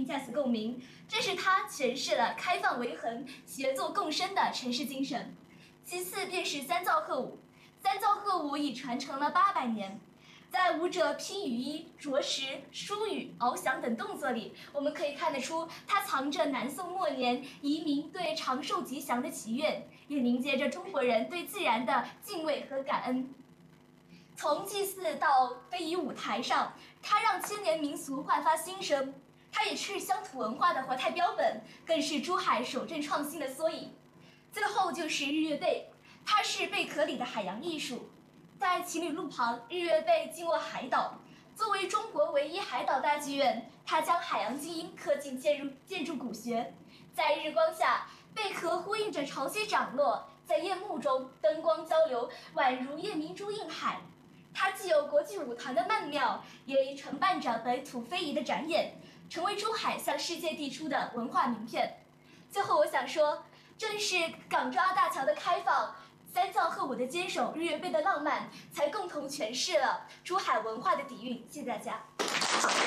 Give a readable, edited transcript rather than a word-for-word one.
在此共鸣。这是它诠释了开放为衡、协作共生的城市精神。其次便是三灶鹤舞，三灶鹤舞已传承了800年。在舞者披雨衣、着石、书语、翱翔等动作里，我们可以看得出，它藏着南宋末年移民对长寿吉祥的祈愿，也凝结着中国人对自然的敬畏和感恩。从祭祀到非遗舞台上，它让千年民俗焕发新生，它也是乡土文化的活态标本，更是珠海守正创新的缩影。最后就是日月贝，它是贝壳里的海洋艺术。在情侣路旁，日月贝静卧海岛。作为中国唯一海岛大剧院，它将海洋精英刻进建筑骨血。在日光下，贝壳呼应着潮汐涨落，在夜幕中灯光交流，宛如夜明珠映海。它既有国际舞团的曼妙，也承办着本土非遗的展演，成为珠海向世界递出的文化名片。最后我想说，正是港珠澳大桥的开放，三灶鹤舞的坚守，日月贝的浪漫，才共同诠释了珠海文化的底蕴。谢谢大家。